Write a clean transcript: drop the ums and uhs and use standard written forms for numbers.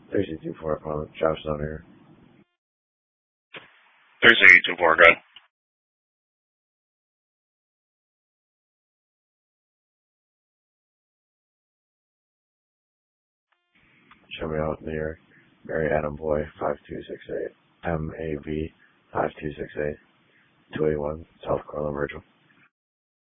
Thursday 2-4 opponent. Josh is on here. Thursday 2-4, good. Show me out, New York. Mary Adam Boy 5268. MAV 5268. 281 South Carlin Virgil.